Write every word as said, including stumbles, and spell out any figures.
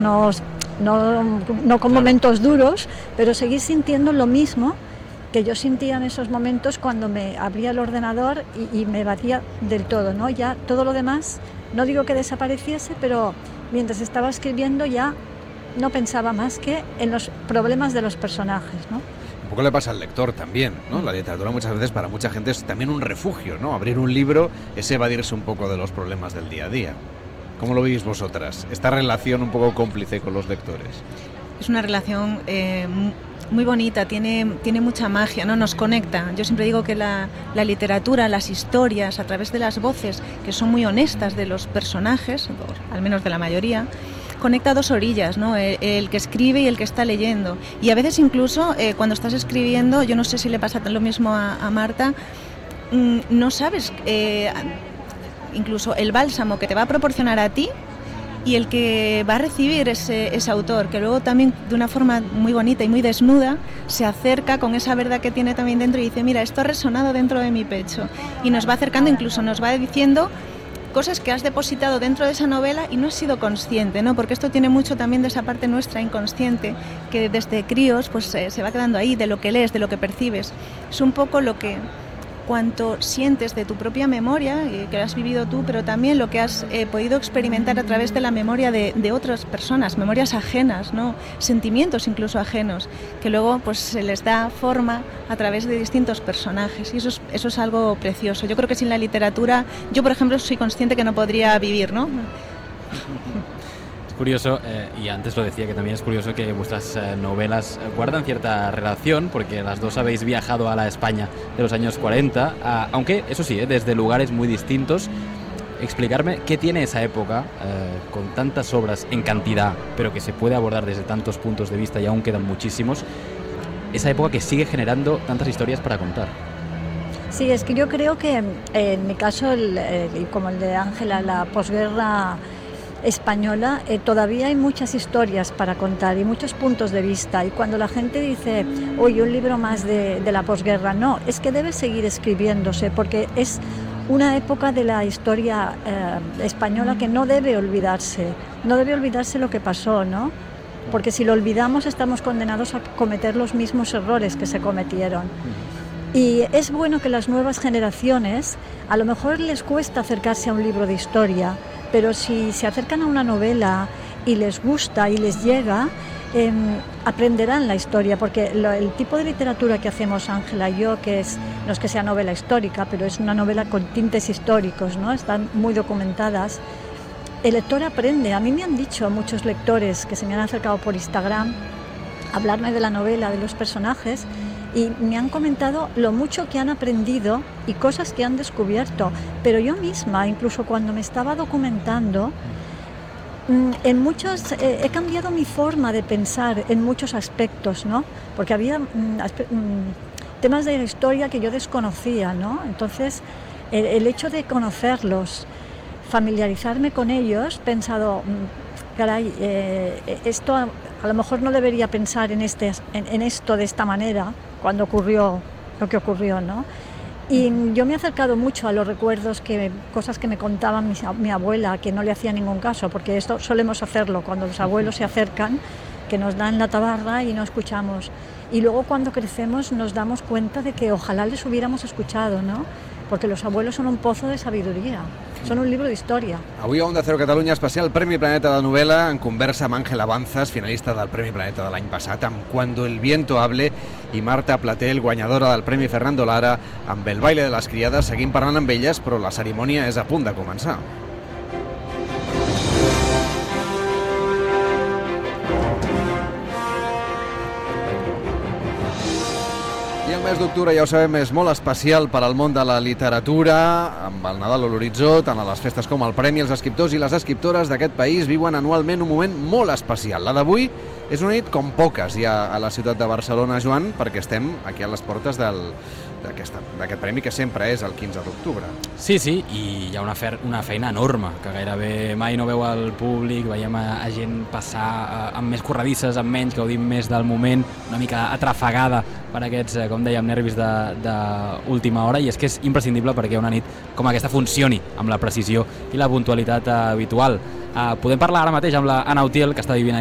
no, no, no con momentos duros, pero seguir sintiendo lo mismo que yo sentía en esos momentos cuando me abría el ordenador y, y me batía del todo, ¿no? Ya todo lo demás, no digo que desapareciese, pero mientras estaba escribiendo ya no pensaba más que en los problemas de los personajes, ¿no? Un poco le pasa al lector también, ¿no? La literatura muchas veces para mucha gente es también un refugio, ¿no? Abrir un libro es evadirse un poco de los problemas del día a día. ¿Cómo lo veis vosotras? Esta relación un poco cómplice con los lectores. Es una relación eh, muy bonita, tiene, tiene mucha magia, ¿no? Nos conecta. Yo siempre digo que la, la literatura, las historias, a través de las voces, que son muy honestas de los personajes, al menos de la mayoría, conecta a dos orillas, ¿no? El, el que escribe y el que está leyendo. Y a veces incluso eh, cuando estás escribiendo, yo no sé si le pasa lo mismo a, a Marta, mmm, no sabes eh, incluso el bálsamo que te va a proporcionar a ti y el que va a recibir ese, ese autor, que luego también de una forma muy bonita y muy desnuda se acerca con esa verdad que tiene también dentro y dice, mira, esto ha resonado dentro de mi pecho, y nos va acercando, incluso nos va diciendo cosas que has depositado dentro de esa novela y no has sido consciente, ¿no? Porque esto tiene mucho también de esa parte nuestra inconsciente, que desde críos pues eh, se va quedando ahí, de lo que lees, de lo que percibes. Es un poco lo que cuanto sientes de tu propia memoria, eh, que has vivido tú, pero también lo que has eh, podido experimentar a través de la memoria de, de otras personas, memorias ajenas, ¿no? Sentimientos incluso ajenos, que luego pues se les da forma a través de distintos personajes, y eso es, eso es algo precioso. Yo creo que sin la literatura, yo por ejemplo soy consciente que no podría vivir, ¿no? Curioso, eh, y antes lo decía, que también es curioso que vuestras eh, novelas guardan cierta relación, porque las dos habéis viajado a la España de los años cuarenta, a, aunque, eso sí, eh, desde lugares muy distintos. Explicarme qué tiene esa época, eh, con tantas obras en cantidad, pero que se puede abordar desde tantos puntos de vista y aún quedan muchísimos, esa época que sigue generando tantas historias para contar. Sí, es que yo creo que eh, en mi caso, el, el, como el de Ángela, la posguerra española, eh, todavía hay muchas historias para contar y muchos puntos de vista, y cuando la gente dice, oye, un libro más de, de la posguerra, no, es que debe seguir escribiéndose, porque es una época de la historia eh, española que no debe olvidarse, no debe olvidarse lo que pasó, ¿no? Porque si lo olvidamos estamos condenados a cometer los mismos errores que se cometieron. Y es bueno que las nuevas generaciones, a lo mejor les cuesta acercarse a un libro de historia, pero si se acercan a una novela y les gusta y les llega, eh, aprenderán la historia, porque lo, el tipo de literatura que hacemos Ángela y yo, que es, no es que sea novela histórica, pero es una novela con tintes históricos, ¿no? Están muy documentadas. El lector aprende. A mí me han dicho muchos lectores que se me han acercado por Instagram a hablarme de la novela, de los personajes, y me han comentado lo mucho que han aprendido y cosas que han descubierto. Pero yo misma, incluso cuando me estaba documentando, en muchos eh, he cambiado mi forma de pensar en muchos aspectos, ¿no? Porque había mm, aspe- mm, temas de la historia que yo desconocía, ¿no? Entonces, el, el hecho de conocerlos, familiarizarme con ellos, he pensado, caray, eh, esto a, a lo mejor no debería pensar en, este, en, en esto de esta manera, cuando ocurrió lo que ocurrió, ¿no? Y yo me he acercado mucho a los recuerdos, que cosas que me contaba mi, mi abuela, que no le hacía ningún caso, porque esto solemos hacerlo cuando los abuelos se acercan, que nos dan la tabarra y no escuchamos. Y luego cuando crecemos nos damos cuenta de que ojalá les hubiéramos escuchado, ¿no? Porque los abuelos son un pozo de sabiduría, són un llibre d'història. Avui a Onda Cero Catalunya especial Premi Planeta de Novel·la, en conversa amb Ángela Banzas, finalista del Premi Planeta de l'any passat, amb Cuando el viento hable, i Marta Platel, guanyadora del Premi Fernando Lara, amb El baile de les criades. Seguim parlant amb elles, però la cerimònia és a punt de començar. I el mes d'octubre, ja ho sabem, és molt especial per al món de la literatura, amb el Nadal a l'horitzó, tant a les festes com al Premi. Els escriptors i les escriptores d'aquest país viuen anualment un moment molt especial. La d'avui és una nit com poques ja a la ciutat de Barcelona, Joan, perquè estem aquí a les portes del d'aquest premi, que sempre és el quinze d'octubre. Sí, sí, i hi ha una, fer, una feina enorme, que gairebé mai no veu el públic, veiem a, a gent passar a, amb més corredisses, amb menys, gaudim més del moment, una mica atrafegada per aquests, com deia amb nervis d'última hora, i és que és imprescindible perquè una nit com aquesta funcioni amb la precisió i la puntualitat habitual. Uh, podem parlar ara mateix amb la Anna Utiel, que està vivint